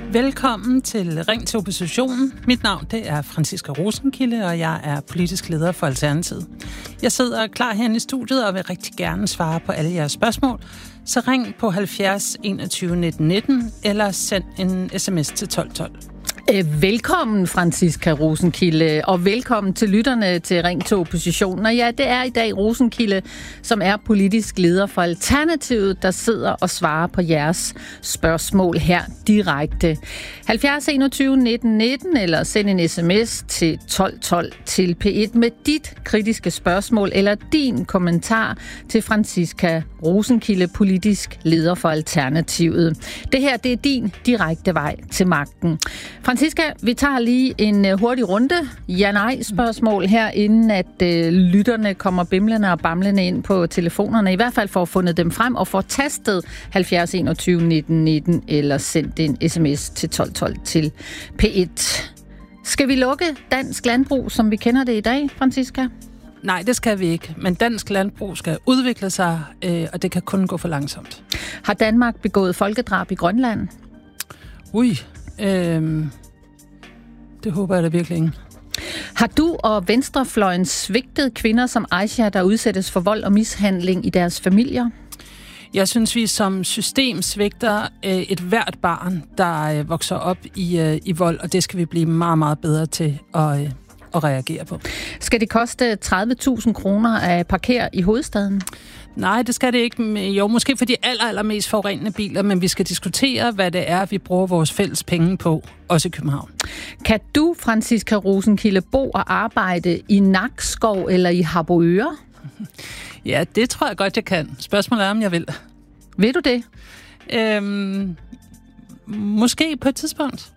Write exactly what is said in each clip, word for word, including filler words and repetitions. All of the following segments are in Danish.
Velkommen til Ring til Oppositionen. Mit navn det er Franciska Rosenkilde, og jeg er politisk leder for Alternativet. Jeg sidder klar herinde i studiet og vil rigtig gerne svare på alle jeres spørgsmål. Så ring på halvfjerds enogtyve nitten nitten eller send en sms til tolv tolv. Velkommen, Franciska Rosenkilde, og velkommen til lytterne til Ring til Oppositionen. Og ja, det er i dag Rosenkilde, som er politisk leder for Alternativet, der sidder og svarer på jeres spørgsmål her direkte. halvfjerds enogtyve nitten nitten eller send en sms til tolv tolv til P et med dit kritiske spørgsmål eller din kommentar til Franciska Rosenkilde, politisk leder for Alternativet. Det her, det er din direkte vej til magten. Franciska, vi tager lige en hurtig runde ja-nej-spørgsmål her, inden at øh, lytterne kommer bimlende og bamlende ind på telefonerne. I hvert fald for at fundet dem frem og få tastet halvfjerds enogtyve nitten nitten eller sendt en sms til tolv tolv til P et. Skal vi lukke dansk landbrug, som vi kender det i dag, Franciska? Nej, det skal vi ikke. Men dansk landbrug skal udvikle sig, øh, og det kan kun gå for langsomt. Har Danmark begået folkedrab i Grønland? Ui, øh, det håber jeg da virkelig ikke. Har du og venstrefløjen svigtet kvinder som Aisha, der udsættes for vold og mishandling i deres familier? Jeg synes, vi som system svigter øh, et hvert barn, der øh, vokser op i, øh, i vold, og det skal vi blive meget, meget bedre til at, øh, at reagere på. Skal det koste tredive tusind kroner at parkere i hovedstaden? Nej, det skal det ikke. Jo, måske for de aller, aller mest forurenende biler, men vi skal diskutere, hvad det er, vi bruger vores fælles penge på, også i København. Kan du, Franciska Rosenkilde, bo og arbejde i Nakskov eller i Harboøre? Ja, det tror jeg godt, jeg kan. Spørgsmålet er, om jeg vil. Vil du det? Øhm, måske på et tidspunkt.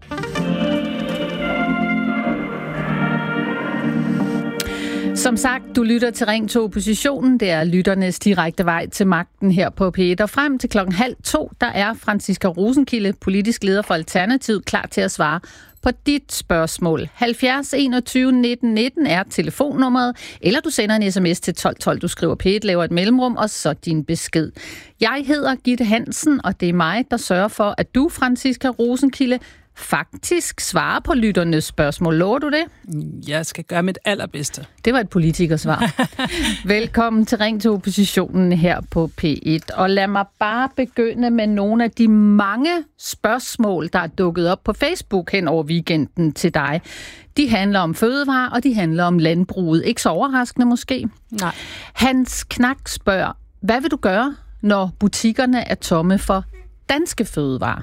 Som sagt, du lytter til Ring til Oppositionen. Det er lytternes direkte vej til magten her på P et. Og frem til klokken halv to, der er Franciska Rosenkilde, politisk leder for Alternativet, klar til at svare på dit spørgsmål. halvfjerds enogtyve nitten nitten er telefonnummeret, eller du sender en sms til tolv tolv. Du skriver P et, laver et mellemrum, og så din besked. Jeg hedder Gitte Hansen, og det er mig, der sørger for, at du, Franciska Rosenkilde, faktisk svare på lytternes spørgsmål. Lover du det? Jeg skal gøre mit allerbedste. Det var et politikersvar. Velkommen til Ring til Oppositionen her på P et. Og lad mig bare begynde med nogle af de mange spørgsmål, der er dukket op på Facebook hen over weekenden til dig. De handler om fødevarer, og de handler om landbruget. Ikke så overraskende måske? Nej. Hans Knak spørger, hvad vil du gøre, når butikkerne er tomme for danske fødevarer?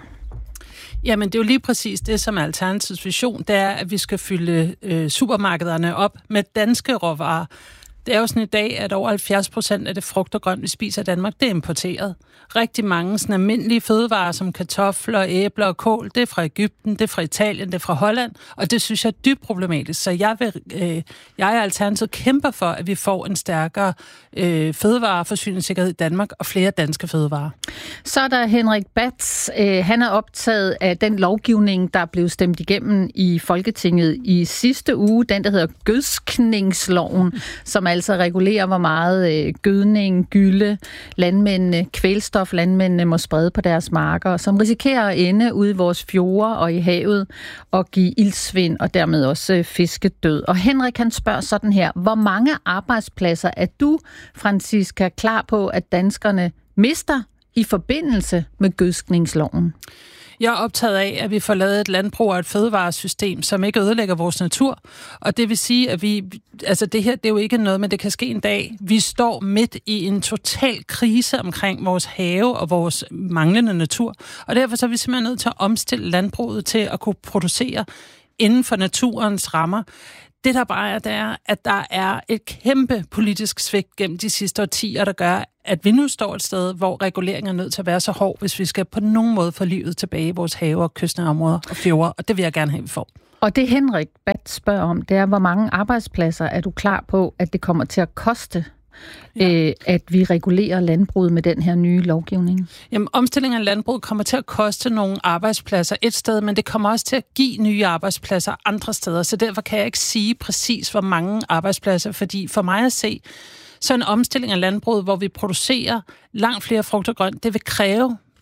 Jamen, det er jo lige præcis det, som er Alternativets vision, det er, at vi skal fylde øh, supermarkederne op med danske råvarer. Det er jo sådan i dag, at over halvfjerds procent af det frugt og grønt, vi spiser i Danmark, det er importeret. Rigtig mange sådan almindelige fødevarer, som kartofler, æbler og kål, det er fra Egypten, det er fra Italien, det er fra Holland, og det synes jeg er dybt problematisk. Så jeg, vil, øh, jeg er Alternativet kæmper for, at vi får en stærkere øh, fødevareforsyningssikkerhed i Danmark og flere danske fødevarer. Så er der Henrik Bats. Øh, han er optaget af den lovgivning, der blev stemt igennem i Folketinget i sidste uge, den der hedder gødskningsloven, som altså regulerer, hvor meget øh, gødning, gylde, landmændene, kvælstof, landmændene må sprede på deres marker, som risikerer at ende ude i vores fjorde og i havet og give iltsvind og dermed også øh, fiskedød. Og Henrik, han spørger sådan her, hvor mange arbejdspladser er du, Franciska, klar på, at danskerne mister i forbindelse med gødskningsloven? Jeg er optaget af, at vi får lavet et landbrug og et fødevaresystem, som ikke ødelægger vores natur. Og det vil sige, at vi, altså det her, det er jo ikke noget, men det kan ske en dag. Vi står midt i en total krise omkring vores have og vores manglende natur. Og derfor så er vi simpelthen nødt til at omstille landbruget til at kunne producere inden for naturens rammer. Det der bare er, det er, at der er et kæmpe politisk svigt gennem de sidste årtier, der gør, at vi nu står et sted, hvor reguleringen er nødt til at være så hård, hvis vi skal på nogen måde få livet tilbage i vores have og kystnære områder og fjorde, og det vil jeg gerne have, vi får. Og det Henrik Bat spørger om, det er, hvor mange arbejdspladser er du klar på, at det kommer til at koste, ja. øh, at vi regulerer landbruget med den her nye lovgivning? Jamen, omstillingen af landbruget kommer til at koste nogle arbejdspladser et sted, men det kommer også til at give nye arbejdspladser andre steder, så derfor kan jeg ikke sige præcis, hvor mange arbejdspladser, fordi for mig at se, så en omstilling af landbruget, hvor vi producerer langt flere frugt og grønt, det vil kræve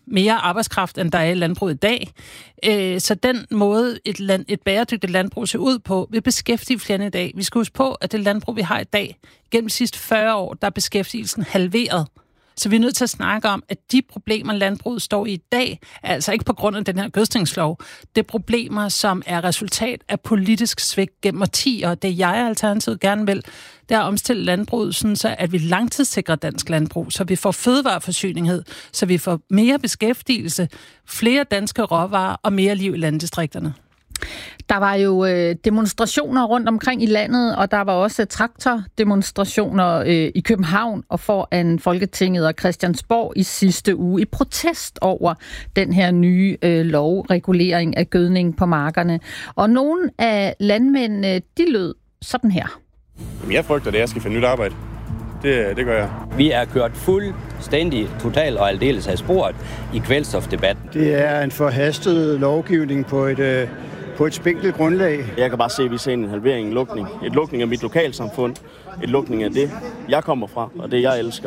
mere arbejdskraft, end der er i landbruget i dag. Øh, så den måde, et, land, et bæredygtigt landbrug ser ud på, vil beskæftige flere end i dag. Vi skal huske på, at det landbrug, vi har i dag, gennem de sidste fyrre år, der er beskæftigelsen halveret. Så vi er nødt til at snakke om, at de problemer, landbruget står i i dag, er altså ikke på grund af den her gødskningslov. Det er problemer, som er resultat af politisk svigt gennem årtier. Det jeg og Alternativet gerne vil, det er at omstille landbruget, sådan så at vi langtidssikrer dansk landbrug, så vi får fødevareforsyning, så vi får mere beskæftigelse, flere danske råvarer og mere liv i landdistrikterne. Der var jo øh, demonstrationer rundt omkring i landet, og der var også traktordemonstrationer øh, i København og foran Folketinget og Christiansborg i sidste uge i protest over den her nye øh, lovregulering af gødning på markerne. Og nogle af landmændene, de lød sådan her. Jamen, jeg frygter det, jeg skal finde nyt arbejde. Det, det gør jeg. Vi er kørt fuldstændig, totalt og aldeles af sporet i kvælstofdebatten. Det er en forhastet lovgivning på et... Øh På et spinkelt grundlag. Jeg kan bare se, at vi ser en halvering, en lukning. Et lukning af mit lokalsamfund. Et lukning af det, jeg kommer fra, og det, jeg elsker.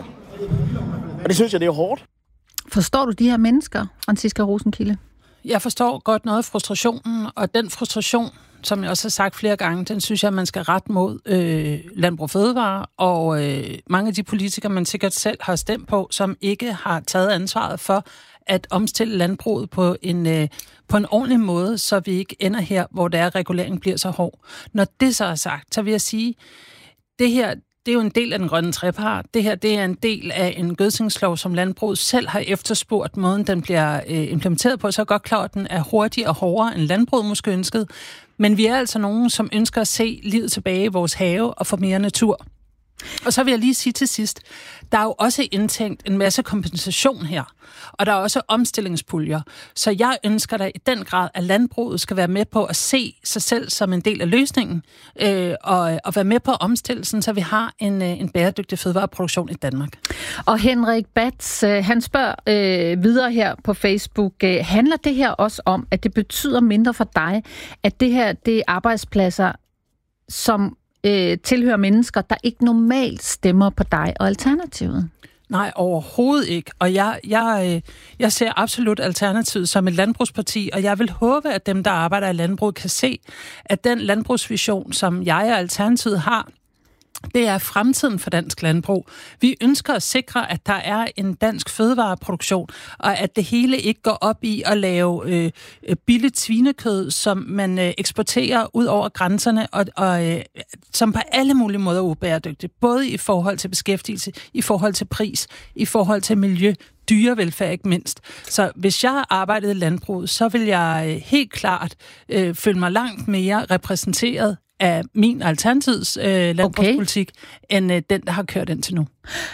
Og det synes jeg, det er hårdt. Forstår du de her mennesker, Franciska Rosenkilde? Jeg forstår godt noget af frustrationen, og den frustration, som jeg også har sagt flere gange, den synes jeg, man skal rette mod øh, Landbrug Fødevare, og øh, mange af de politikere, man sikkert selv har stemt på, som ikke har taget ansvaret for at omstille landbruget på en, øh, på en ordentlig måde, så vi ikke ender her, hvor der reguleringen bliver så hård. Når det så er sagt, så vil jeg sige, det her, det er jo en del af den grønne trepart. Det her, det er en del af en gødskningslov, som landbruget selv har efterspurgt, måden den bliver øh, implementeret på. Så er godt klar, at den er hurtigere og hårdere, end landbruget måske ønskede. Men vi er altså nogen, som ønsker at se livet tilbage i vores have og få mere natur. Og så vil jeg lige sige til sidst, der er jo også indtænkt en masse kompensation her, og der er også omstillingspuljer. Så jeg ønsker da i den grad, at landbruget skal være med på at se sig selv som en del af løsningen, øh, og, og være med på omstillelsen, så vi har en, en bæredygtig fødevareproduktion i Danmark. Og Henrik Batz, han spørger øh, videre her på Facebook, øh, handler det her også om, at det betyder mindre for dig, at det her det er arbejdspladser, som tilhører mennesker, der ikke normalt stemmer på dig og Alternativet? Nej, overhovedet ikke. Og jeg, jeg, jeg ser absolut Alternativet som et landbrugsparti, og jeg vil håbe, at dem, der arbejder i landbruget, kan se, at den landbrugsvision, som jeg og Alternativet har, det er fremtiden for dansk landbrug. Vi ønsker at sikre, at der er en dansk fødevareproduktion, og at det hele ikke går op i at lave øh, billigt svinekød, som man øh, eksporterer ud over grænserne, og, og øh, som på alle mulige måder er ubæredygtigt. Både i forhold til beskæftigelse, i forhold til pris, i forhold til miljø, dyrevelfærd ikke mindst. Så hvis jeg arbejdede i landbruget, så vil jeg øh, helt klart øh, føle mig langt mere repræsenteret af min Alternativets øh, landbrugspolitik, okay, end øh, den, der har kørt indtil nu.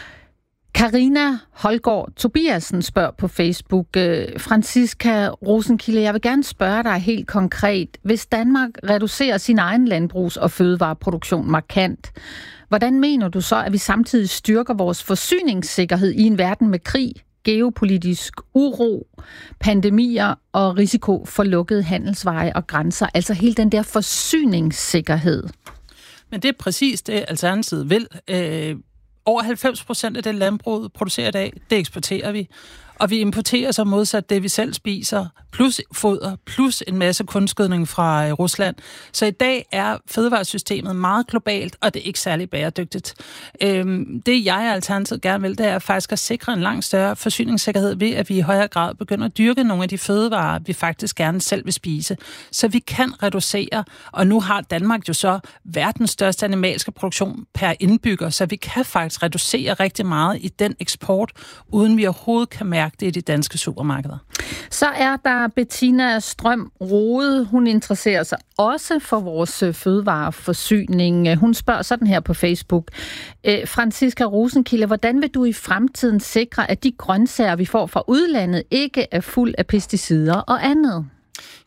Karina Holgaard Tobiasen spørger på Facebook, øh, Franciska Rosenkilde, jeg vil gerne spørge dig helt konkret. Hvis Danmark reducerer sin egen landbrugs- og fødevareproduktion markant, hvordan mener du så, at vi samtidig styrker vores forsyningssikkerhed i en verden med krig, geopolitisk uro, pandemier og risiko for lukkede handelsveje og grænser? Altså hele den der forsyningssikkerhed. Men det er præcis det, Alternativet vil. Øh, over halvfems procent af det landbruget producerer i dag, det eksporterer vi. Og vi importerer så modsat det, vi selv spiser, plus foder, plus en masse kunstgødning fra øh, Rusland. Så i dag er fødevaresystemet meget globalt, og det er ikke særlig bæredygtigt. Øhm, det jeg og Alternativet gerne vil, det er faktisk at sikre en langt større forsyningssikkerhed ved, at vi i højere grad begynder at dyrke nogle af de fødevarer, vi faktisk gerne selv vil spise. Så vi kan reducere, og nu har Danmark jo så verdens største animalske produktion per indbygger, så vi kan faktisk reducere rigtig meget i den eksport, uden vi overhovedet kan mærke det i de danske supermarkeder. Så er der Bettina Strøm Rode. Hun interesserer sig også for vores fødevareforsyning. Hun spørger sådan her på Facebook. Franciska Rosenkilde, hvordan vil du i fremtiden sikre, at de grøntsager, vi får fra udlandet, ikke er fuld af pesticider og andet?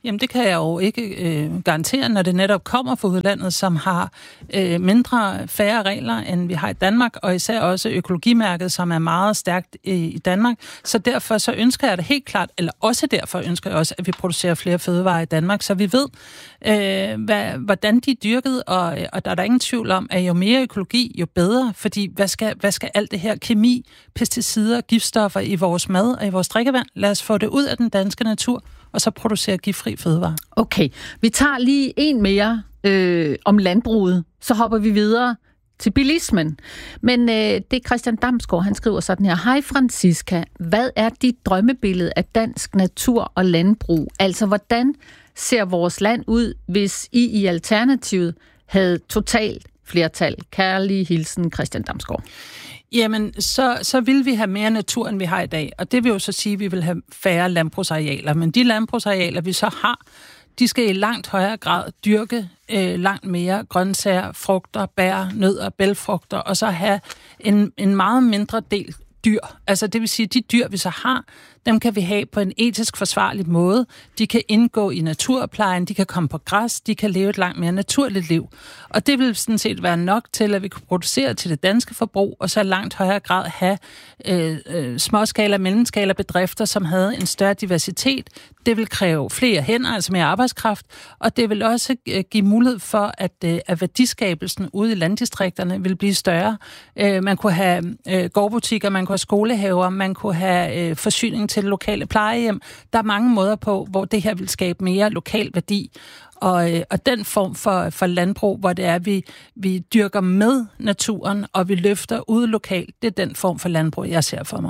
Jamen, det kan jeg jo ikke øh, garantere, når det netop kommer fra udlandet, som har øh, mindre færre regler, end vi har i Danmark, og især også økologimærket, som er meget stærkt i, i Danmark. Så derfor så ønsker jeg det helt klart, eller også derfor ønsker jeg også, at vi producerer flere fødevarer i Danmark, så vi ved, øh, hvad, hvordan de er dyrket, og, og der er der ingen tvivl om, at jo mere økologi, jo bedre, fordi hvad skal, hvad skal alt det her kemi, pesticider, giftstoffer i vores mad og i vores drikkevand? Lad os få det ud af den danske natur, og så producere giftfri fødevarer. Okay, vi tager lige en mere øh, om landbruget, så hopper vi videre til bilismen. Men øh, det er Christian Damsgaard, han skriver sådan her. Hej Franziska, hvad er dit drømmebillede af dansk natur og landbrug? Altså, hvordan ser vores land ud, hvis I i Alternativet havde totalt flertal? Kærlig hilsen, Christian Damsgaard. Jamen, så, så vil vi have mere natur, end vi har i dag. Og det vil jo så sige, at vi vil have færre landbrugsarealer. Men de landbrugsarealer, vi så har, de skal i langt højere grad dyrke øh, langt mere grøntsager, frugter, bær, nødder, bælgfrugter, og så have en, en meget mindre del dyr. Altså det vil sige, at de dyr, vi så har, dem kan vi have på en etisk forsvarlig måde. De kan indgå i naturplejen, de kan komme på græs, de kan leve et langt mere naturligt liv. Og det vil sådan set være nok til, at vi kan producere til det danske forbrug, og så i langt højere grad have øh, øh, småskala- og mellemskala bedrifter, som havde en større diversitet. Det vil kræve flere hænder, altså mere arbejdskraft, og det vil også øh, give mulighed for, at, øh, at værdiskabelsen ude i landdistrikterne vil blive større. Øh, man kunne have øh, gårdbutikker, man kunne have skolehaver, man kunne have øh, forsyning til lokale plejehjem. Der er mange måder på, hvor det her vil skabe mere lokal værdi. Og, øh, og den form for, for landbrug, hvor det er, vi, vi dyrker med naturen, og vi løfter ud lokalt, det er den form for landbrug, jeg ser for mig.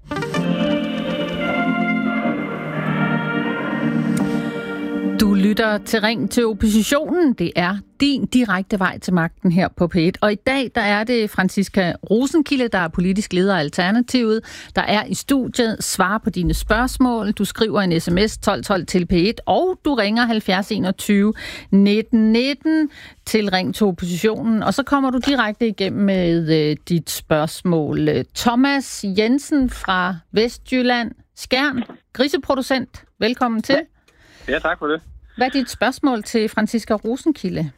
Du lytter til Ring til oppositionen. Det er din direkte vej til magten her på P et. Og i dag, der er det Franciska Rosenkilde, der er politisk leder af Alternativet, der er i studiet, svarer på dine spørgsmål. Du skriver en sms tolv tolv til P et, og du ringer halvfjerds enogtyve nitten nitten til Ring til oppositionen. Og så kommer du direkte igennem med øh, dit spørgsmål. Thomas Jensen fra Vestjylland, Skjern, griseproducent. Velkommen til. Ja, tak for det. Hvad er dit spørgsmål til Franciska Rosenkilde?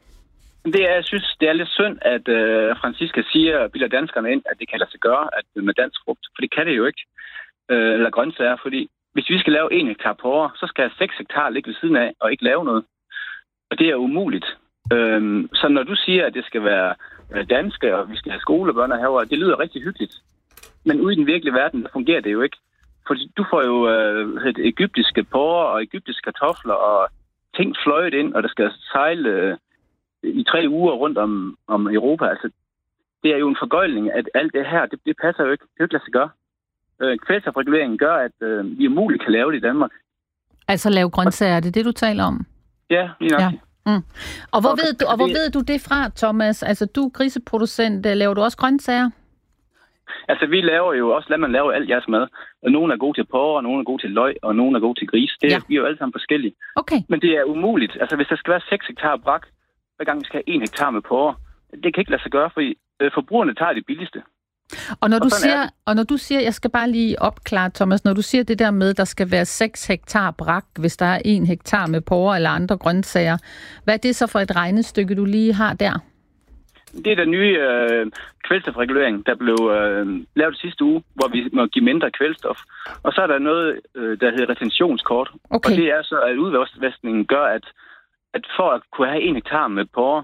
Det er, jeg synes, det er lidt synd, at øh, Franciska siger, bilder danskerne ind, at det kan lade sig gøre at med dansk frugt. For det kan det jo ikke. Øh, eller grøntsager. Fordi hvis vi skal lave en hektar på år, så skal seks hektar ligge ved siden af og ikke lave noget. Og det er umuligt. Øh, så når du siger, at det skal være danske, og vi skal have skolebørn herovre, det lyder rigtig hyggeligt. Men ude i den virkelige verden, der fungerer det jo ikke. Fordi du får jo øh, egyptiske porrer og egyptiske kartofler og ting fløjet ind, og der skal sejle øh, i tre uger rundt om, om Europa. Altså, det er jo en forgøjling, at alt det her, det, det passer jo ikke. Det er jo ikke lade sig gøre. Øh, kvælstofreguleringen gør, at øh, vi umuligt kan lave det i Danmark. Altså lave grøntsager, det er det, du taler om? Ja, lige nok. Ja. Mm. Og hvor, og, ved du, og hvor det, ved du det fra, Thomas? Altså, du er griseproducent. Laver du også grøntsager? Altså, vi laver jo også, lad man lave alt jeres mad. Nogle er gode til porre, nogle er gode til løg, og nogle er gode til gris. Det er, ja. Vi er jo alle sammen forskellige. Okay. Men det er umuligt. Altså, hvis der skal være seks hektar brak, hver gang vi skal have en hektar med porre, det kan ikke lade sig gøre, fordi øh, forbrugerne tager det billigste. Og når, og, du siger, og når du siger, jeg skal bare lige opklare, Thomas, når du siger det der med, der skal være seks hektar brak, hvis der er en hektar med porre eller andre grøntsager, hvad er det så for et regnestykke, du lige har der? Det er den nye øh, kvælstofregulering, der blev øh, lavet sidste uge, hvor vi må give mindre kvælstof. Og så er der noget, øh, der hedder retentionskort. Okay. Og det er så, at udvaskningen gør, at, at for at kunne have en hektar med porre,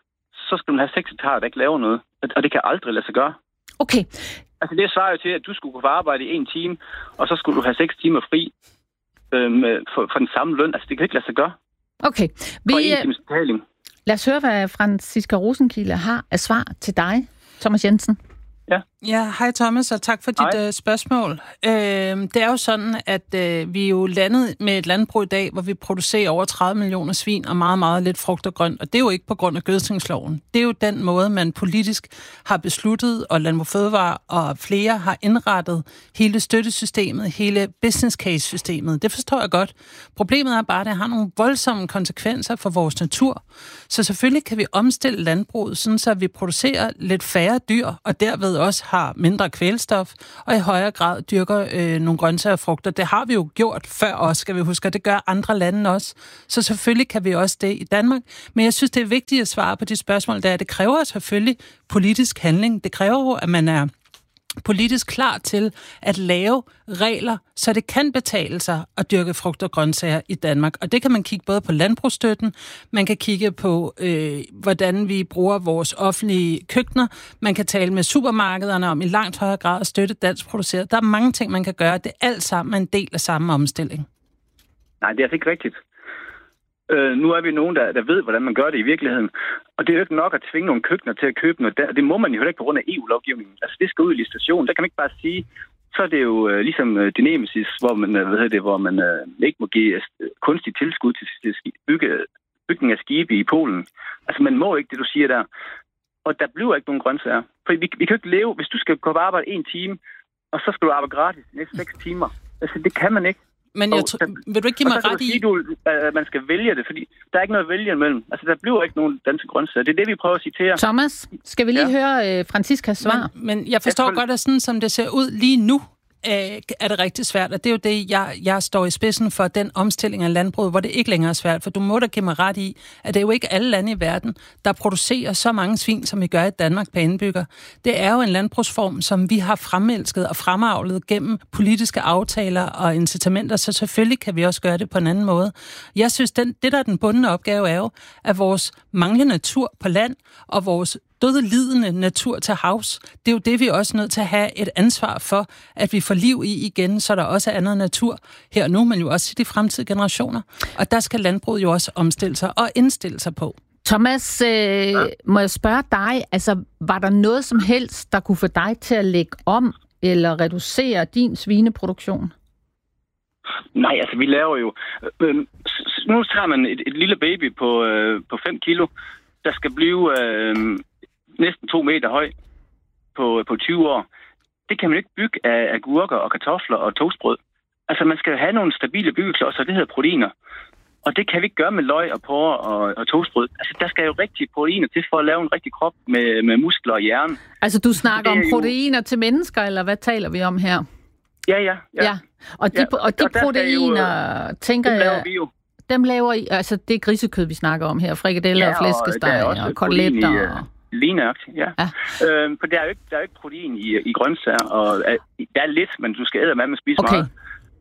så skal man have seks hektar, der ikke laver noget. Og det kan aldrig lade sig gøre. Okay. Altså det svarer jo til, at du skulle kunne arbejde i en time, og så skulle du have seks timer fri øh, med, for, for den samme løn. Altså det kan ikke lade sig gøre. Okay. Vi, for en times betaling. Lad os høre, hvad Franciska Rosenkilde har af svar til dig, Thomas Jensen. Ja. Ja, hej Thomas, og tak for dit uh, spørgsmål. Øh, det er jo sådan, at uh, vi er jo landet med et landbrug i dag, hvor vi producerer over tredive millioner svin og meget, meget lidt frugt og grønt. Og det er jo ikke på grund af gødskningsloven. Det er jo den måde, man politisk har besluttet, og Landbrug Fødevare og flere har indrettet hele støttesystemet, hele business case-systemet. Det forstår jeg godt. Problemet er bare, at det har nogle voldsomme konsekvenser for vores natur. Så selvfølgelig kan vi omstille landbruget, sådan så vi producerer lidt færre dyr, og derved også har mindre kvælstof, og i højere grad dyrker øh, nogle grøntsager og frugter. Det har vi jo gjort før også, skal vi huske, og det gør andre lande også. Så selvfølgelig kan vi også det i Danmark. Men jeg synes, det er vigtigt at svare på de spørgsmål, der er. Det kræver selvfølgelig politisk handling. Det kræver jo, at man er politisk klar til at lave regler, så det kan betale sig at dyrke frugt og grøntsager i Danmark. Og det kan man kigge både på landbrugsstøtten, man kan kigge på, øh, hvordan vi bruger vores offentlige køkkener, man kan tale med supermarkederne om i langt højere grad at støtte dansk produceret. Der er mange ting, man kan gøre. Det er alt sammen en del af samme omstilling. Nej, det er altså ikke rigtigt. Øh, nu er vi nogen, der, der ved, hvordan man gør det i virkeligheden. Og det er jo ikke nok at tvinge nogle køkkener til at købe noget. Der. Det må man jo heller ikke på grund af E U-lovgivningen. Altså, det skal ud i licitation. Der kan man ikke bare sige, så er det jo øh, ligesom øh, det Nemesis, hvor man, øh, hvad hedder det, hvor man øh, ikke må give øh, kunstigt tilskud til, til bygge, bygning af skibe i Polen. Altså, man må ikke det, du siger der. Og der bliver ikke nogen grøntsager. For vi, vi kan ikke leve, hvis du skal gå på arbejde en time, og så skal du arbejde gratis de næste seks timer. Altså, det kan man ikke. Men jeg tr- vil du ikke give mig ret i... Du, at man skal vælge det, fordi der er ikke noget at vælge imellem. Altså, der bliver ikke nogen danske grøntsager. Det er det, vi prøver at citere. Thomas, skal vi lige ja. høre uh, Franciscas svar? Men, men jeg forstår ja, godt, at sådan som det ser ud lige nu, er det rigtig svært, og det er jo det, jeg, jeg står i spidsen for, den omstilling af landbruget, hvor det ikke længere er svært, for du må da give mig ret i, at det er jo ikke alle lande i verden, der producerer så mange svin, som vi gør i Danmark per indbygger. Det er jo en landbrugsform, som vi har fremelsket og fremavlet gennem politiske aftaler og incitamenter, så selvfølgelig kan vi også gøre det på en anden måde. Jeg synes, den, det der er den bundne opgave er jo, at vores manglende natur på land og vores dødelidende natur til havs, det er jo det, vi er også nødt til at have et ansvar for, at vi får liv i igen, så der også er andet natur her og nu, men jo også i de fremtidige generationer. Og der skal landbruget jo også omstille sig og indstille sig på. Thomas, øh, ja. må jeg spørge dig, altså var der noget som helst, der kunne få dig til at lægge om eller reducere din svineproduktion? Nej, altså vi laver jo... Øh, nu tager man et, et lille baby på, øh, på fem kilo, der skal blive... Øh, næsten to meter høj på, på tyve år. Det kan man ikke bygge af agurker og kartofler og toastbrød. Altså, man skal have nogle stabile byggeklodser, det hedder proteiner. Og det kan vi ikke gøre med løg og porre og, og toastbrød. Altså, der skal jo rigtige proteiner til for at lave en rigtig krop med, med muskler og hjerne. Altså, du snakker om proteiner jo... til mennesker, eller hvad taler vi om her? Ja, ja. ja. ja. Og de, ja. Og de og proteiner, jo, tænker dem laver jeg... vi jo. Dem laver I... Altså, det er grisekød, vi snakker om her. Frikadeller ja, og flæskesteg og, og koteletter og... Lige nøjagtigt, ja. ja. Øhm, for der er jo ikke, der er jo ikke protein i, i grøntsager, og øh, der er lidt, men du skal æde med at spise okay. meget.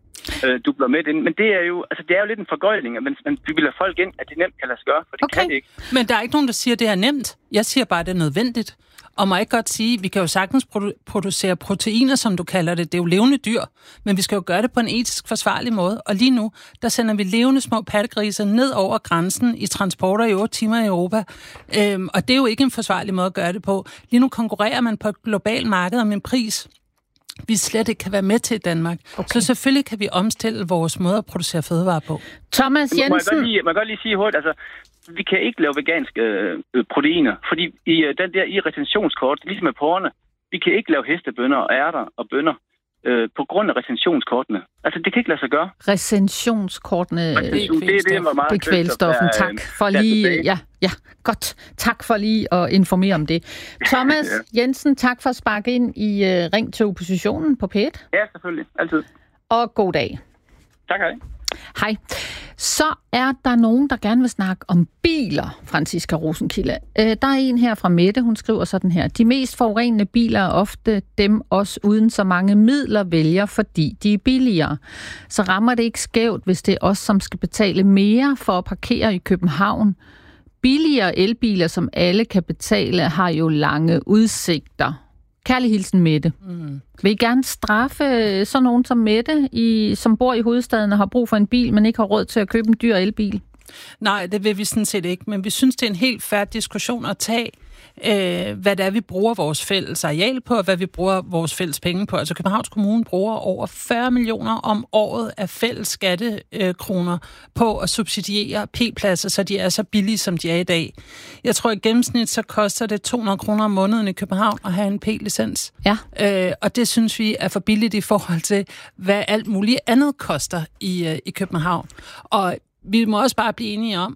Øh, du bliver med ind. Men det er jo, altså det er jo lidt en forgøjling, at man, man bilder folk ind, at det nemt kan lade sig gøre, for det okay. kan det ikke. Men der er ikke nogen, der siger, at det er nemt. Jeg siger bare, at det er nødvendigt. Og må ikke godt sige, at vi kan jo sagtens produ- producere proteiner, som du kalder det. Det er jo levende dyr, men vi skal jo gøre det på en etisk forsvarlig måde. Og lige nu, der sender vi levende små pattegriser ned over grænsen i transporter i otte timer i Europa. Øhm, og det er jo ikke en forsvarlig måde at gøre det på. Lige nu konkurrerer man på et globalt marked om en pris, vi slet ikke kan være med til i Danmark. Okay. Så selvfølgelig kan vi omstille vores måde at producere fødevarer på. Thomas Jensen... Man kan godt lige, man kan godt lige sige hurtigt, altså, vi kan ikke lave veganske øh, proteiner, fordi i øh, den der i retentionskort, ligesom med porrene, vi kan ikke lave hestebønner og ærter og bønner øh, på grund af retentionskortene. Altså, det kan ikke lade sig gøre. Retensionskortene... Retention, det, det, er meget det er kvælstoffen. Der, tak for lige... Ja, ja, godt. Tak for lige at informere om det. Thomas ja. Jensen, tak for at sparke ind i uh, Ring til Oppositionen på P et. Ja, selvfølgelig. Altid. Og god dag. Tak, hej. Hej. Så er der nogen, der gerne vil snakke om biler, Francisca Rosenkilde. Der er en her fra Mette, hun skriver sådan her. De mest forurenende biler er ofte dem også uden så mange midler vælger, fordi de er billigere. Så rammer det ikke skævt, hvis det er os, som skal betale mere for at parkere i København. Billigere elbiler, som alle kan betale, har jo lange udsigter. Kærlig hilsen, Mette. Mm. Vil I gerne straffe sådan nogen som Mette, i, som bor i hovedstaden og har brug for en bil, men ikke har råd til at købe en dyr elbil? Nej, det vil vi sådan set ikke, men vi synes, det er en helt fair diskussion at tage, øh, hvad det er, vi bruger vores fælles areal på, og hvad vi bruger vores fælles penge på. Altså Københavns Kommune bruger over fyrre millioner om året af fælles skattekroner på at subsidiere p-pladser, så de er så billige, som de er i dag. Jeg tror, i gennemsnit så koster det to hundrede kroner om måneden i København at have en p-licens. Ja. Øh, og det synes vi er for billigt i forhold til, hvad alt muligt andet koster i, øh, i København. Og vi må også bare blive enige om,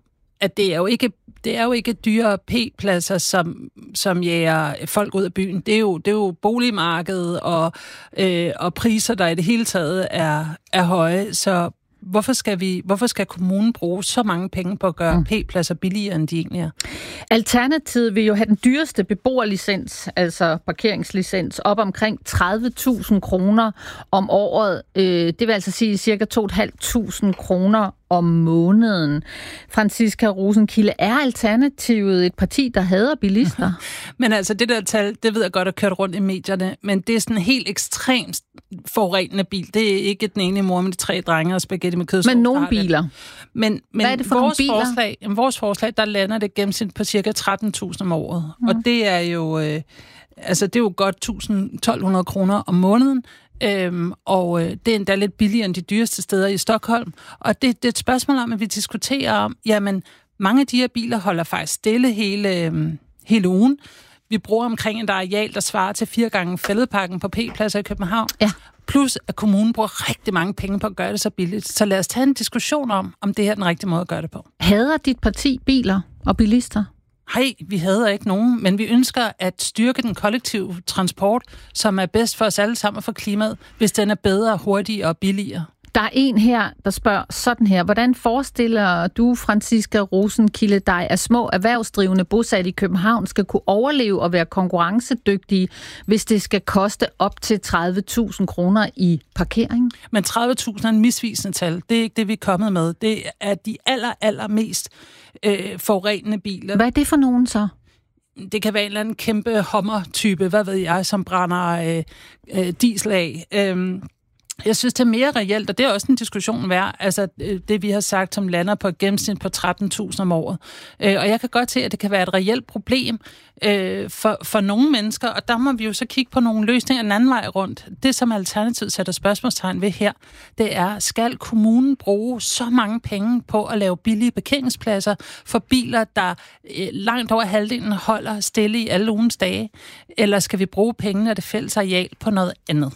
at det er jo ikke det er jo ikke dyre P-pladser, som, som jager folk ud af byen. Det er jo, det er jo boligmarkedet og, øh, og priser, der i det hele taget er, er høje. Så hvorfor skal, vi, hvorfor skal kommunen bruge så mange penge på at gøre mm. P-pladser billigere, end de egentlig er? Alternativet vil jo have den dyreste beboerlicens, altså parkeringslicens, op omkring tredive tusind kroner om året. Det vil altså sige cirka to tusind fem hundrede kroner om måneden. Franciska Rosenkilde, er Alternativet et parti, der hader bilister? Men altså, det der tal, det ved jeg godt, at kørt rundt i medierne, men det er sådan en helt ekstremt forurenende bil. Det er ikke den ene mor med de tre drenge og spaghetti med kødsovs. Men nogle biler? Men, men hvad er det for vores nogle biler? Forslag, vores forslag, der lander det gennemsnit på cirka tretten tusind om året. Mm. Og det er jo, øh, altså, det er jo godt tolv hundrede kroner om måneden. Øhm, og øh, det er endda lidt billigere end de dyreste steder i Stockholm. Og det, det er et spørgsmål om, at vi diskuterer om, jamen, mange af de her biler holder faktisk stille hele, øh, hele ugen. Vi bruger omkring et areal, der svarer til fire gange Fælledparken på P-pladser i København. Ja. Plus, at kommunen bruger rigtig mange penge på at gøre det så billigt. Så lad os tage en diskussion om, om det her er den rigtige måde at gøre det på. Hader dit parti biler og bilister? Hej, vi hader ikke nogen, men vi ønsker at styrke den kollektive transport, som er bedst for os alle sammen for klimaet, hvis den er bedre, hurtigere og billigere. Der er en her, der spørger sådan her. Hvordan forestiller du, Franciska Rosenkilde, dig, at små erhvervsdrivende bosat i København skal kunne overleve og være konkurrencedygtige, hvis det skal koste op til tredive tusind kroner i parkering? Men tredive tusind er en misvisende tal. Det er ikke det, vi er kommet med. Det er de aller, aller mest øh, forurenende biler. Hvad er det for nogen så? Det kan være en eller anden kæmpe Hummer-type, hvad ved jeg, som brænder øh, øh, diesel af. Øh, Jeg synes, det er mere reelt, og det er også en diskussion værd, altså det, vi har sagt, som lander på et gennemsnit på tretten tusind om året. Øh, og jeg kan godt se, at det kan være et reelt problem øh, for, for nogle mennesker, og der må vi jo så kigge på nogle løsninger den anden vej rundt. Det, som Alternativet sætter spørgsmålstegn ved her, det er, skal kommunen bruge så mange penge på at lave billige parkeringspladser for biler, der øh, langt over halvdelen holder stille i alle ugens dage, eller skal vi bruge pengene af det fælles areal på noget andet?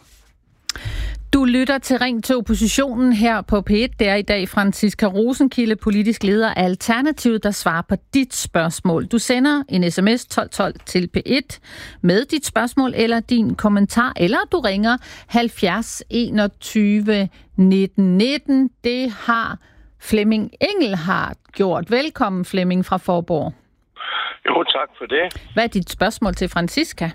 Du lytter til Ring til oppositionen her på P et. Det er i dag Franciska Rosenkilde, politisk leder af Alternativet, der svarer på dit spørgsmål. Du sender en sms tolv tolv til P et med dit spørgsmål eller din kommentar, eller du ringer halvfjerds enogtyve nitten nitten. Det har Flemming Engelhardt gjort. Velkommen, Flemming fra Forborg. Jo, tak for det. Hvad er dit spørgsmål til Franciska?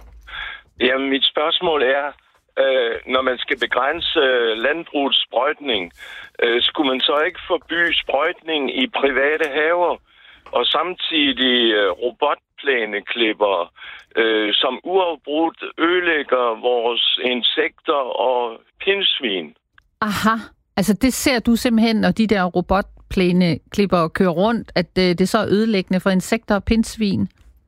Jamen, mit spørgsmål er, Øh, når man skal begrænse øh, landbrugets sprøjtning, øh, skulle man så ikke forbyde sprøjtning i private haver, og samtidig øh, robotplæneklipper, øh, som uafbrudt ødelægger vores insekter og pindsvin? Aha, altså det ser du simpelthen, når de der robotplæneklipper kører rundt, at øh, det så er ødelæggende for insekter og pindsvin?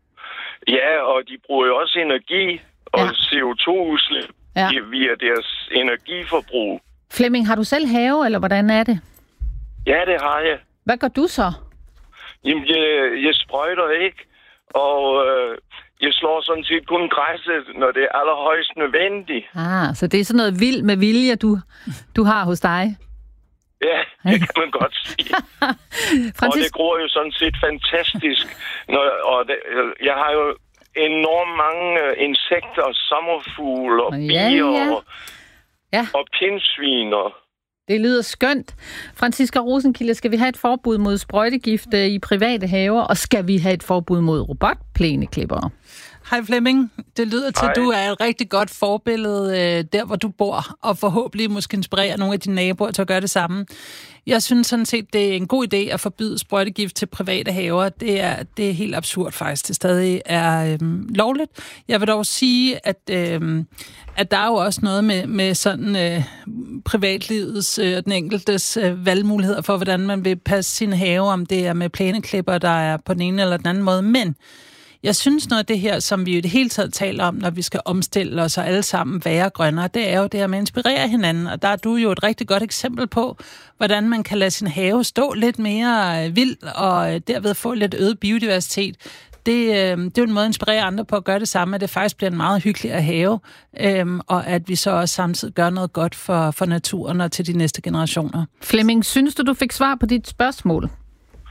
Ja, og de bruger jo også energi og ja. C O to-udslip. Ja. Via deres energiforbrug. Flemming, har du selv have, eller hvordan er det? Ja, det har jeg. Hvad gør du så? Jamen, jeg, jeg sprøjter ikke, og øh, jeg slår sådan set kun græsset, når det er allerhøjst nødvendigt. Ah, så det er sådan noget vild med vilje, du, du har hos dig? Ja, det kan man godt sige. Francis... Og det gror jo sådan set fantastisk. Når, og det, jeg har jo enormt mange insekter, sommerfugle og ja, bier ja. Og, ja. og pindsviner. Det lyder skønt. Franciska Rosenkilde, skal vi have et forbud mod sprøjtegifte i private haver, og skal vi have et forbud mod robotplæneklipper? Hej Flemming. Det lyder til, at du er et rigtig godt forbillede øh, der, hvor du bor, og forhåbentlig måske inspirere nogle af dine naboer til at gøre det samme. Jeg synes sådan set, det er en god idé at forbyde sprøjtegift til private haver. Det er, det er helt absurd faktisk. Det stadig er øh, lovligt. Jeg vil dog sige, at, øh, at der er jo også noget med, med sådan øh, privatlivets og øh, den enkeltes øh, valgmuligheder for, hvordan man vil passe sin have, om det er med plæneklipper, der er på den ene eller den anden måde. Men jeg synes noget af det her, som vi i det hele taget taler om, når vi skal omstille os og alle sammen være grønnere, det er jo det her med at inspirere hinanden. Og der er du jo et rigtig godt eksempel på, hvordan man kan lade sin have stå lidt mere vild og derved få lidt øget biodiversitet. Det, det er jo en måde at inspirere andre på at gøre det samme, at det faktisk bliver en meget hyggeligere have, og at vi så også samtidig gør noget godt for, for naturen og til de næste generationer. Flemming, synes du, du fik svar på dit spørgsmål?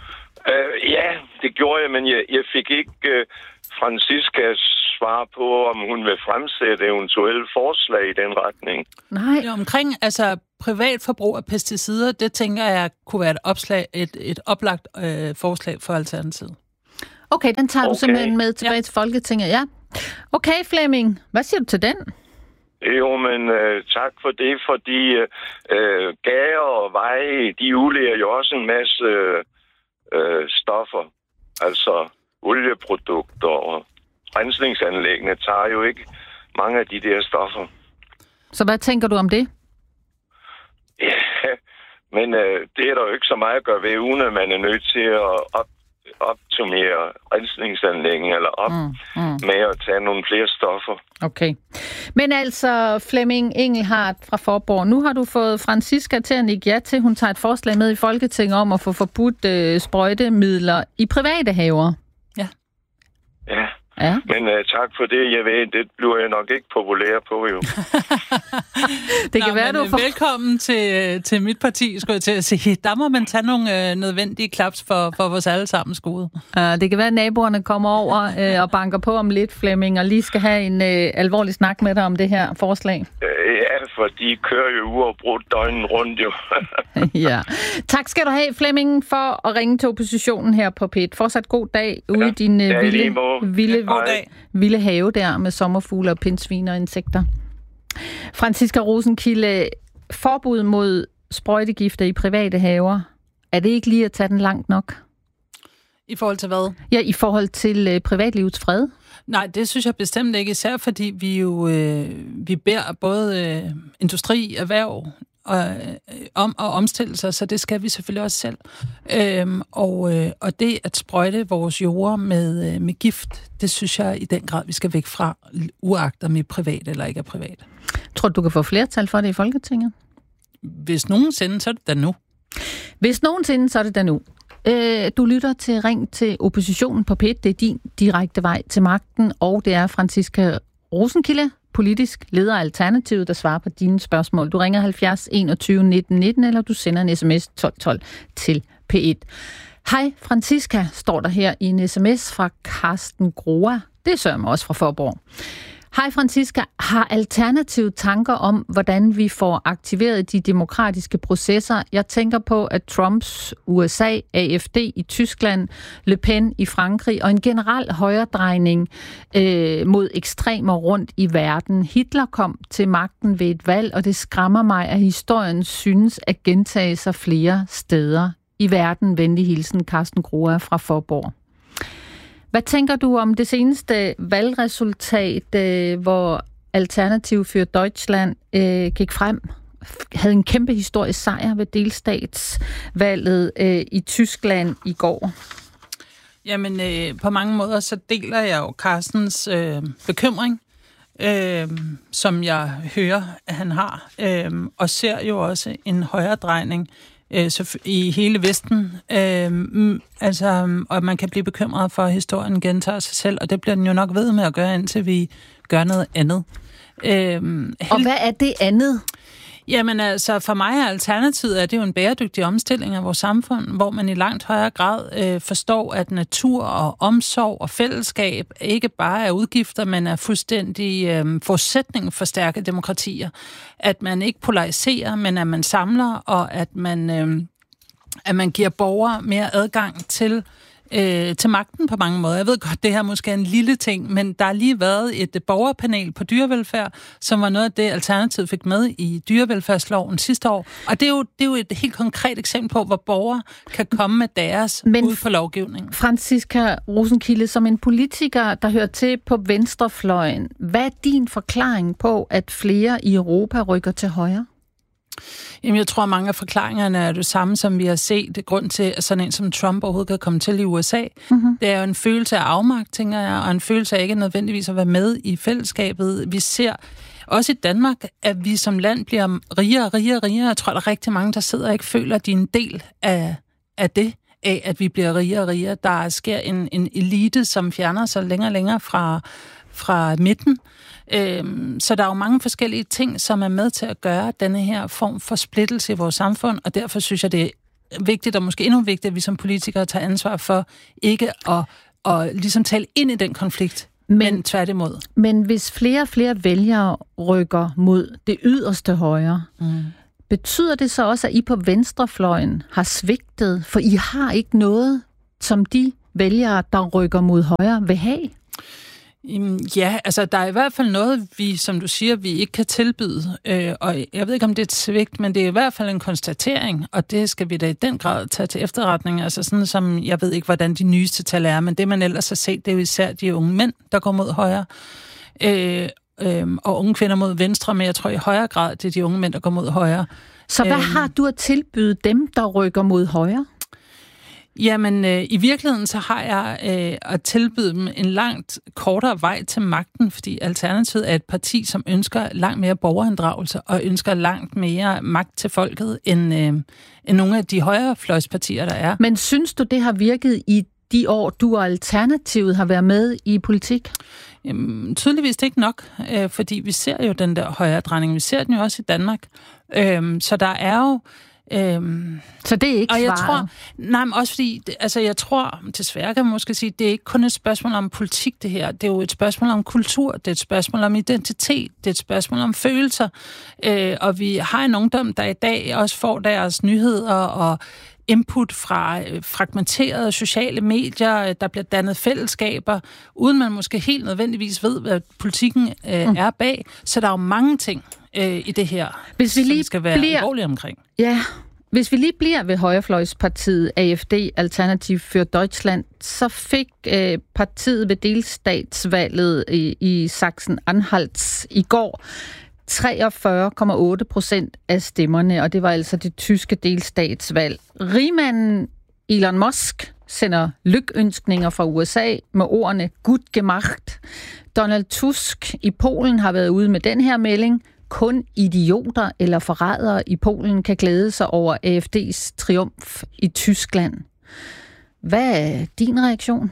Uh, ja, det gjorde jeg, men jeg, jeg fik ikke uh, Franciscas svar på, om hun vil fremsætte eventuelle forslag i den retning. Nej. Ja, omkring altså privat forbrug af pesticider, det tænker jeg kunne være et, opslag, et, et oplagt øh, forslag for Alternativet. Okay, den tager okay. du simpelthen med tilbage ja. til Folketinget, ja. Okay, Flemming, hvad siger du til den? Jo, men øh, tak for det, fordi øh, gader og veje, de udleder jo også en masse øh, stoffer. Altså olieprodukter og rensningsanlæggene tager jo ikke mange af de der stoffer. Så hvad tænker du om det? Ja, men øh, det er der jo ikke så meget at gøre ved, uden at man er nødt til at op, optimere rensningsanlæggen eller op mm, mm. med at tage nogle flere stoffer. Okay. Men altså, Flemming Engelhardt fra Faaborg, nu har du fået Francisca til at nikke ja til, hun tager et forslag med i Folketinget om at få forbudt øh, sprøjtemidler i private haver. Ja. Ja. Ja. Men uh, tak for det. Jeg ved, det bliver jeg nok ikke populær på, jo. det kan Nå, være, du får... Velkommen til, til mit parti, skulle jeg til at sige. Der må man tage nogle øh, nødvendige klaps for, for vores allesammens gode. Uh, det kan være, at naboerne kommer over øh, og banker på om lidt, Flemming, og lige skal have en øh, alvorlig snak med dig om det her forslag. Uh, ja, for de kører jo uafbrudt døgnet rundt, jo. ja. Tak skal du have, Flemming, for at ringe til oppositionen her på P et. Fortsat god dag ude ja. i din øh, vilde, vilde, vilde have der med sommerfugle og pindsvin og insekter. Francisca Rosenkilde, forbud mod sprøjtegifter i private haver, er det ikke lige at tage den langt nok? I forhold til hvad? Ja, i forhold til øh, privatlivets fred. Nej, det synes jeg bestemt ikke, især fordi vi jo øh, vi beder både øh, industri, erhverv og, øh, om at omstille sig, så det skal vi selvfølgelig også selv. Øhm, og, øh, og det at sprøjte vores jorder med, øh, med gift, det synes jeg i den grad, vi skal væk fra, uagtet om vi er privat eller ikke er privat. Tror du, du kan få flertal for det i Folketinget? Hvis nogensinde, så er det da nu. Hvis nogensinde, så er det da nu. Du lytter til Ring til oppositionen på P et. Det er din direkte vej til magten, og det er Francisca Rosenkilde, politisk leder af Alternativet, der svarer på dine spørgsmål. Du ringer halvfjerds enogtyve nitten nitten, eller du sender en sms tolv tolv til P et. Hej Francisca, står der her i en sms fra Carsten Groa. Det sørger mig også fra Faaborg. Hej Francisca, har Alternativet tanker om, hvordan vi får aktiveret de demokratiske processer? Jeg tænker på, at Trumps U S A, A F D i Tyskland, Le Pen i Frankrig og en generel højredrejning øh, mod ekstremer rundt i verden. Hitler kom til magten ved et valg, og det skræmmer mig, at historien synes at gentage sig flere steder i verden. Venlig hilsen, Carsten Groa fra Faaborg. Hvad tænker du om det seneste valgresultat, øh, hvor Alternativ für Deutschland øh, gik frem, havde en kæmpe historisk sejr ved delstatsvalget øh, i Tyskland i går? Jamen, øh, på mange måder så deler jeg jo Carstens øh, bekymring, øh, som jeg hører, at han har, øh, og ser jo også en højere drejning i hele Vesten. Øh, altså, og man kan blive bekymret for, at historien gentager sig selv, og det bliver den jo nok ved med at gøre, indtil vi gør noget andet. Øh, og hvad er det andet? Jamen altså, for mig er Alternativet, at det er jo en bæredygtig omstilling af vores samfund, hvor man i langt højere grad øh, forstår, at natur og omsorg og fællesskab ikke bare er udgifter, men er fuldstændig øh, forudsætning for stærke demokratier. At man ikke polariserer, men at man samler, og at man, øh, at man giver borgere mere adgang til Øh, til magten på mange måder. Jeg ved godt, det her måske er en lille ting, men der har lige været et borgerpanel på dyrevelfærd, som var noget af det, Alternativet fik med i dyrevelfærdsloven sidste år. Og det er jo, det er jo et helt konkret eksempel på, hvor borgere kan komme med deres men ud på lovgivningen. Francisca Rosenkilde, som en politiker, der hører til på venstrefløjen, hvad er din forklaring på, at flere i Europa rykker til højre? Jamen, jeg tror, at mange af forklaringerne er det samme, som vi har set. Grund til, at sådan en som Trump overhovedet kan komme til i U S A. Mm-hmm. Det er jo en følelse af afmagt, tænker jeg, og en følelse af ikke nødvendigvis at være med i fællesskabet. Vi ser også i Danmark, at vi som land bliver rigere og rigere og rigere. Jeg tror, der er rigtig mange, der sidder og ikke føler, at de er en del af, af det, af at vi bliver rigere og rigere. Der sker en, en elite, som fjerner sig længere og længere fra, fra midten. Øhm, så der er jo mange forskellige ting, som er med til at gøre denne her form for splittelse i vores samfund, og derfor synes jeg, det er vigtigt, og måske endnu vigtigt, at vi som politikere tager ansvar for ikke at, at ligesom tale ind i den konflikt, men, men tværtimod. Men hvis flere og flere vælgere rykker mod det yderste højre, mm. betyder det så også, at I på venstrefløjen har svigtet, for I har ikke noget, som de vælgere, der rykker mod højre, vil have? Ja, altså der er i hvert fald noget, vi, som du siger, vi ikke kan tilbyde. Øh, og jeg ved ikke, om det er et svigt, men det er i hvert fald en konstatering, og det skal vi da i den grad tage til efterretning. Altså sådan som, jeg ved ikke, hvordan de nyeste tal er, men det man ellers har set, det er jo især de unge mænd, der går mod højre. Øh, øh, og unge kvinder mod venstre, men jeg tror i højere grad, det er de unge mænd, der går mod højre. Så hvad øh, har du at tilbyde dem, der rykker mod højre? Jamen, øh, i virkeligheden så har jeg øh, at tilbyde dem en langt kortere vej til magten, fordi Alternativet er et parti, som ønsker langt mere borgerinddragelse og ønsker langt mere magt til folket, end, øh, end nogle af de højrefløjspartier, der er. Men synes du, det har virket i de år, du og Alternativet har været med i politik? Jamen, tydeligvis det ikke nok, øh, fordi vi ser jo den der højredrejning. Vi ser den jo også i Danmark. Øh, så der er jo Øhm, så det er ikke og jeg svaret? tror, nej, men også fordi, altså jeg tror, desværre kan man måske sige, det er ikke kun et spørgsmål om politik det her, det er jo et spørgsmål om kultur, det er et spørgsmål om identitet, det er et spørgsmål om følelser, øh, og vi har en ungdom, der i dag også får deres nyheder og input fra fragmenterede sociale medier, der bliver dannet fællesskaber, uden man måske helt nødvendigvis ved, hvad politikken øh, mm. er bag, så der er jo mange ting i det her, hvis vi lige som skal være bliver, alvorligt omkring. Ja, hvis vi lige bliver ved højrefløjspartiet A F D, Alternativ für Deutschland, så fik øh, partiet ved delstatsvalget i, i Sachsen-Anhalt i går treogfyrre komma otte procent af stemmerne, og det var altså det tyske delstatsvalg. Rigmanden Elon Musk sender lykønskninger fra U S A med ordene "gut gemacht". Donald Tusk i Polen har været ude med den her melding: kun idioter eller forrædere i Polen kan glæde sig over A F D's triumf i Tyskland. Hvad er din reaktion?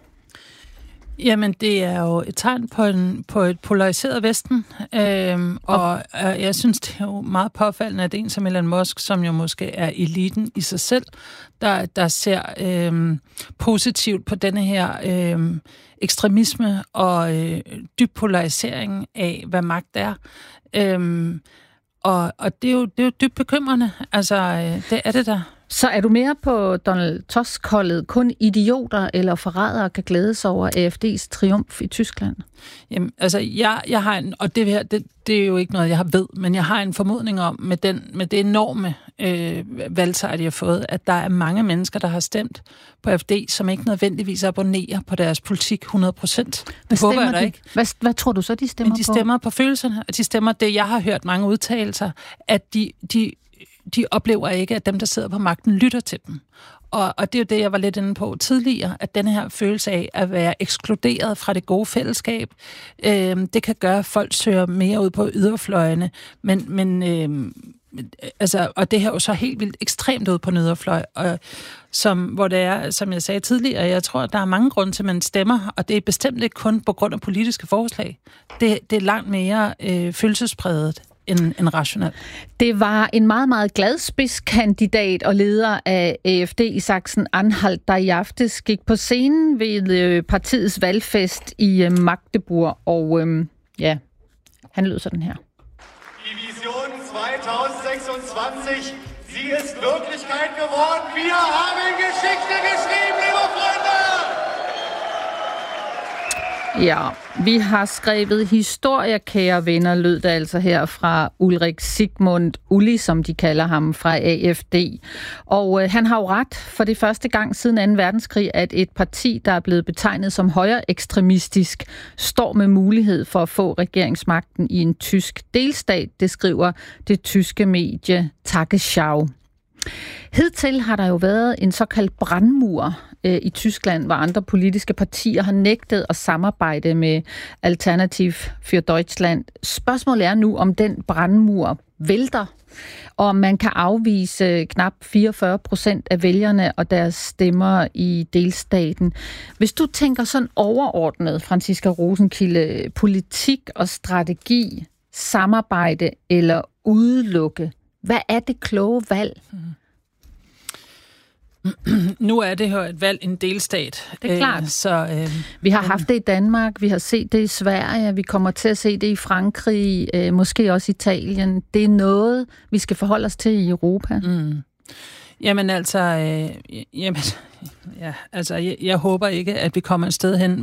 Jamen, det er jo et tegn på, en, på et polariseret Vesten, øhm, og øh, jeg synes, det er jo meget påfaldende, at en som Elon Musk, som jo måske er eliten i sig selv, der, der ser øhm, positivt på denne her øhm, ekstremisme og øh, dyb polarisering af, hvad magt er. Øhm, og, og det er jo, det er jo dybt bekymrende. Altså, øh, det er det der. Så er du mere på Donald Tusk-holdet, kun idioter eller forrædere kan glæde sig over A F D's triumf i Tyskland? Jamen, altså, jeg, jeg har en, og det her, det, det er jo ikke noget, jeg har ved, men jeg har en formodning om, med, den, med det enorme øh, valgsejr, de har fået, at der er mange mennesker, der har stemt på A F D, som ikke nødvendigvis abonnerer på deres politik hundrede procent. Hvad håber jeg de? da ikke. Hvad, hvad tror du så, de stemmer på? De stemmer på, på følelserne, og de stemmer det, jeg har hørt mange udtalelser, at de... de de oplever ikke, at dem, der sidder på magten, lytter til dem. Og, og det er jo det, jeg var lidt inde på tidligere, at denne her følelse af at være ekskluderet fra det gode fællesskab, øh, det kan gøre, at folk søger mere ud på yderfløjene. Men, men øh, altså, og det her er jo så helt vildt ekstremt ud på en yderfløj, og som, hvor det er, som jeg sagde tidligere, jeg tror, at der er mange grunde til, at man stemmer, og det er bestemt ikke kun på grund af politiske forslag. Det, det er langt mere øh, følelsespræget end, end rationelt. Det var en meget, meget glad spidskandidat og leder af A F D i Sachsen-Anhalt, der i aftes gik på scenen ved partiets valgfest i Magdeburg, og øhm, ja, han lød sådan her. Die Vision zwanzig seksogtyve, sie ist Wirklichkeit geworden. Wir haben Geschichte geschrieben, liebe Freunde! Ja, vi har skrevet historie, kære venner, lød det altså her fra Ulrik Sigmund Uli, som de kalder ham, fra A F D. Og øh, han har jo ret, for det første gang siden anden verdenskrig, at et parti, der er blevet betegnet som højre ekstremistisk, står med mulighed for at få regeringsmagten i en tysk delstat, det skriver det tyske medie Tagesschau. Hidtil har der jo været en såkaldt brandmur øh, i Tyskland, hvor andre politiske partier har nægtet at samarbejde med Alternativ für Deutschland. Spørgsmålet er nu, om den brandmur vælter, og om man kan afvise knap fireogfyrre procent af vælgerne og deres stemmer i delstaten. Hvis du tænker sådan overordnet, Franciska Rosenkilde, politik og strategi, samarbejde eller udelukke, hvad er det kloge valg? Nu er det jo et valg en delstat. Det er klart. Øh, så, øh, vi har haft det i Danmark, vi har set det i Sverige, vi kommer til at se det i Frankrig, øh, måske også Italien. Det er noget, vi skal forholde os til i Europa. Mm. Jamen altså, øh, jamen, ja, altså jeg, jeg håber ikke, at vi kommer et sted hen,